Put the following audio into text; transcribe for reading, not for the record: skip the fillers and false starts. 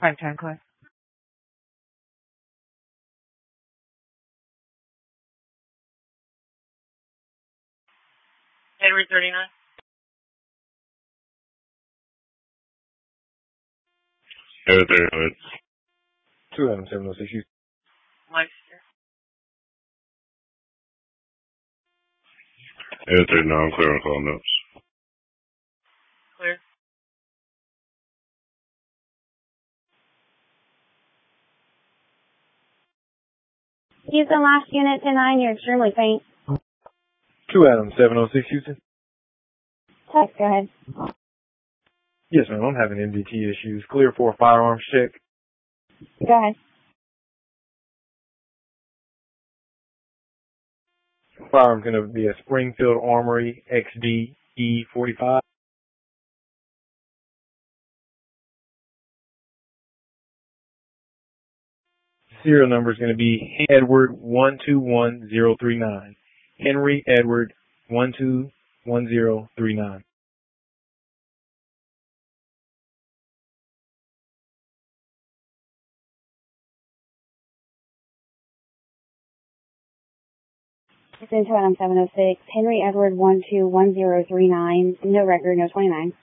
510 class. Henry 39. Henry 39. 2 Adam 706 Houston. Leicester. Henry 39, clear on call notes. Clear. Houston, last unit to 9, you're extremely faint. 2 Adam 706 Houston. Text, go ahead. Yes, ma'am. I'm having MDT issues. Clear for a firearms check. Go ahead. Firearm's going to be a Springfield Armory XD E45. Serial number is going to be Edward 121039. Henry Edward 121039. Houston, 2 Adam 706. Henry Edward 121039. No record, no 29.